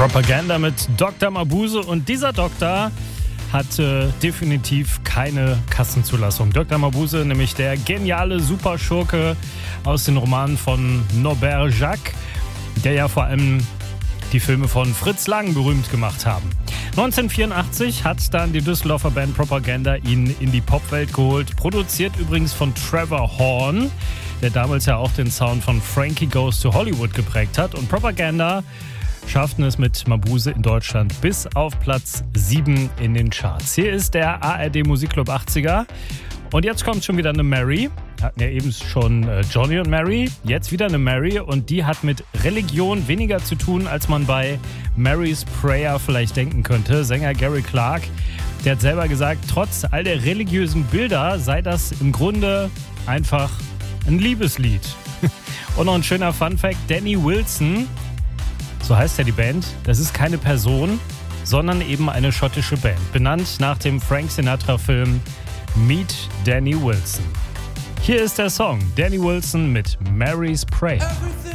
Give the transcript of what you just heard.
Propaganda mit Dr. Mabuse, und dieser Doktor hat definitiv keine Kassenzulassung. Dr. Mabuse, nämlich der geniale Superschurke aus den Romanen von Norbert Jacques, der ja vor allem die Filme von Fritz Lang berühmt gemacht haben. 1984 hat dann die Düsseldorfer Band Propaganda ihn in die Popwelt geholt. Produziert übrigens von Trevor Horn, der damals ja auch den Sound von Frankie Goes to Hollywood geprägt hat. Und Propaganda schafften es mit Mabuse in Deutschland bis auf Platz 7 in den Charts. Hier ist der ARD Musikclub 80er. Und jetzt kommt schon wieder eine Mary. Wir hatten ja eben schon Johnny und Mary. Jetzt wieder eine Mary, und die hat mit Religion weniger zu tun, als man bei Mary's Prayer vielleicht denken könnte. Sänger Gary Clark, der hat selber gesagt, trotz all der religiösen Bilder sei das im Grunde einfach ein Liebeslied. Und noch ein schöner Funfact: Danny Wilson, so heißt ja die Band, das ist keine Person, sondern eben eine schottische Band, benannt nach dem Frank Sinatra-Film Meet Danny Wilson. Hier ist der Song Danny Wilson mit Mary's Prayer.